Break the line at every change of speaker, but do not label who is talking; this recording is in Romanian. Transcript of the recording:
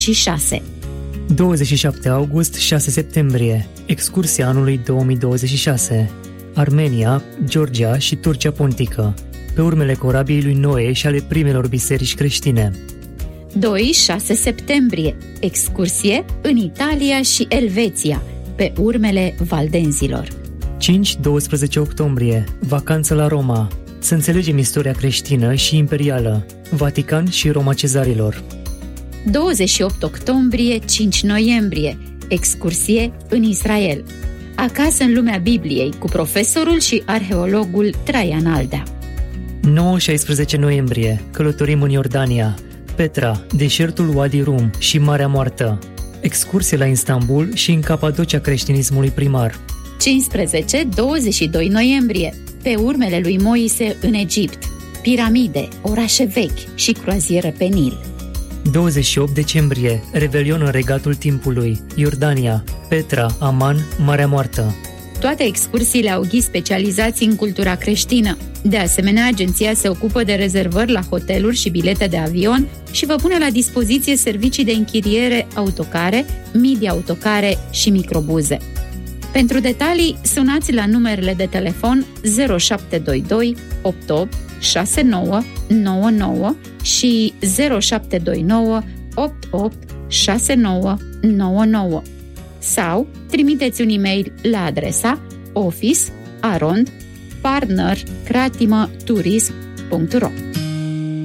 27 august, 6 septembrie. Excursia anului 2026. Armenia, Georgia și Turcia Pontică. Pe urmele corabiei lui Noe și ale primelor biserici creștine.
2-6 septembrie. Excursie în Italia și Elveția, pe urmele valdenzilor.
5-12 octombrie. Vacanță la Roma. Să înțelegem istoria creștină și imperială. Vatican și Roma Cezarilor.
28 octombrie, 5 noiembrie. Excursie în Israel. Acasă în lumea Bibliei, cu profesorul și arheologul Traian Aldea.
9-16 noiembrie. Călătorim în Iordania. Petra, deșertul Wadi Rum și Marea Moartă. Excursie la Istanbul și în Capadocia creștinismului primar.
15-22 noiembrie. Pe urmele lui Moise în Egipt. Piramide, orașe vechi și croazieră pe Nil.
28 decembrie. Revelion în Regatul Timpului. Iordania, Petra, Aman, Marea Moartă.
Toate excursiile au ghizi specializați în cultura creștină. De asemenea, agenția se ocupă de rezervări la hoteluri și bilete de avion și vă pune la dispoziție servicii de închiriere autocare, mii de autocare și microbuze. Pentru detalii, sunați la numerele de telefon 0722 88 69 99 și 0729 88 69 99 sau trimiteți un e-mail la adresa office@partnercratimaturism.ro.